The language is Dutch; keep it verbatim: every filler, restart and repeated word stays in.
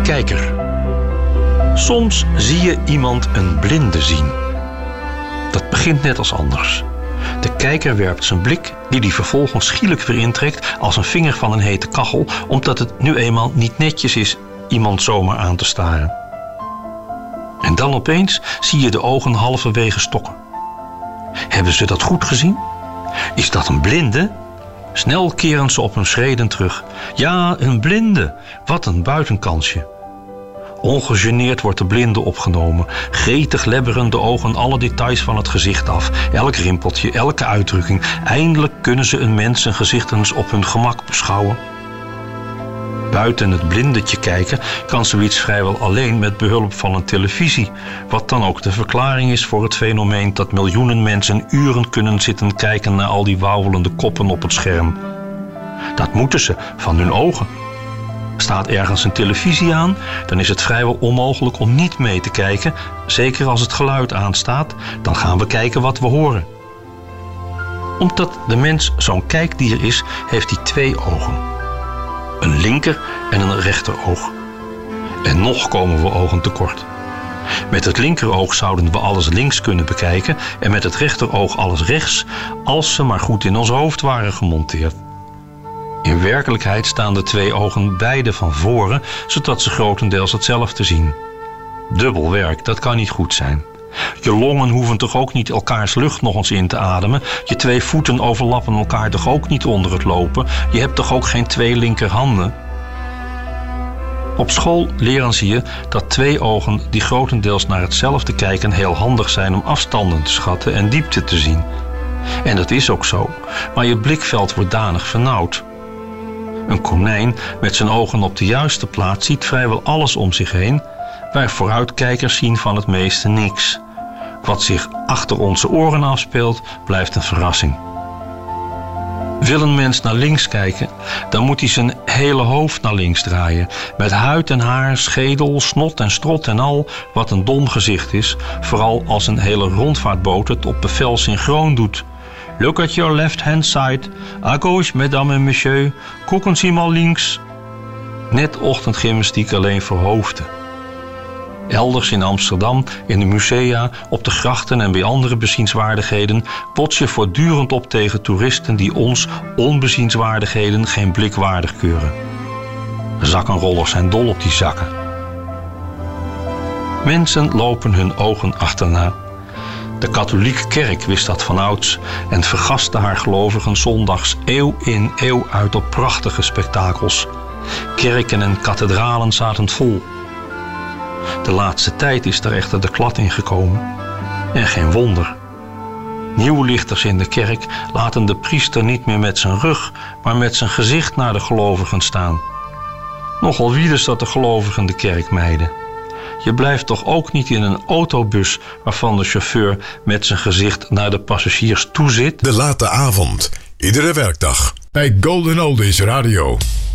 kijker. Soms zie je iemand een blinde zien. Dat begint net als anders. De kijker werpt zijn blik, die hij vervolgens schielijk weer intrekt als een vinger van een hete kachel, omdat het nu eenmaal niet netjes is iemand zomaar aan te staren. En dan opeens zie je de ogen halverwege stokken. Hebben ze dat goed gezien? Is dat een blinde? Snel keren ze op hun schreden terug. Ja, een blinde. Wat een buitenkansje. Ongegeneerd wordt de blinde opgenomen. Gretig lebberen de ogen alle details van het gezicht af. Elk rimpeltje, elke uitdrukking. Eindelijk kunnen ze een mens zijn gezicht eens op hun gemak beschouwen. Buiten het blindetje kijken kan zoiets vrijwel alleen met behulp van een televisie. Wat dan ook de verklaring is voor het fenomeen dat miljoenen mensen uren kunnen zitten kijken naar al die wauwelende koppen op het scherm. Dat moeten ze van hun ogen. Staat ergens een televisie aan, dan is het vrijwel onmogelijk om niet mee te kijken. Zeker als het geluid aanstaat, dan gaan we kijken wat we horen. Omdat de mens zo'n kijkdier is, heeft hij twee ogen. Een linker en een rechteroog. En nog komen we ogen tekort. Met het linkeroog zouden we alles links kunnen bekijken en met het rechteroog alles rechts, als ze maar goed in ons hoofd waren gemonteerd. In werkelijkheid staan de twee ogen beide van voren, zodat ze grotendeels hetzelfde zien. Dubbel werk, dat kan niet goed zijn. Je longen hoeven toch ook niet elkaars lucht nog eens in te ademen? Je twee voeten overlappen elkaar toch ook niet onder het lopen? Je hebt toch ook geen twee linkerhanden? Op school leren ze je dat twee ogen die grotendeels naar hetzelfde kijken heel handig zijn om afstanden te schatten en diepte te zien. En dat is ook zo, maar je blikveld wordt danig vernauwd. Een konijn met zijn ogen op de juiste plaats ziet vrijwel alles om zich heen. Wij vooruitkijkers zien van het meeste niks. Wat zich achter onze oren afspeelt, blijft een verrassing. Wil een mens naar links kijken, dan moet hij zijn hele hoofd naar links draaien. Met huid en haar, schedel, snot en strot en al, wat een dom gezicht is. Vooral als een hele rondvaartboot het op bevel synchroon doet. Look at your left hand side. À gauche, mesdames et messieurs. Gucken Sie mal links. Net ochtendgymnastiek alleen voor hoofden. Elders in Amsterdam, in de musea, op de grachten en bij andere bezienswaardigheden bots je voortdurend op tegen toeristen die ons onbezienswaardigheden geen blik waardig keuren. Zakkenrollers zijn dol op die zakken. Mensen lopen hun ogen achterna. De katholieke kerk wist dat vanouds en vergaste haar gelovigen zondags eeuw in eeuw uit op prachtige spektakels. Kerken en kathedralen zaten vol. De laatste tijd is er echter de klad in gekomen. En geen wonder. Nieuwlichters in de kerk laten de priester niet meer met zijn rug, maar met zijn gezicht naar de gelovigen staan. Nogal wieders dat de gelovigen de kerk mijden. Je blijft toch ook niet in een autobus waarvan de chauffeur met zijn gezicht naar de passagiers toezit? De late avond, iedere werkdag, bij Golden Oldies Radio.